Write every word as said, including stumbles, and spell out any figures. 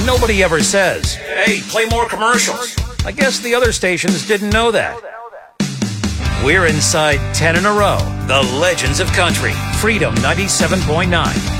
nobody ever says, hey, play more commercials. I guess the other stations didn't know that. We're inside ten in a row. The Legends of Country. Freedom ninety-seven point nine.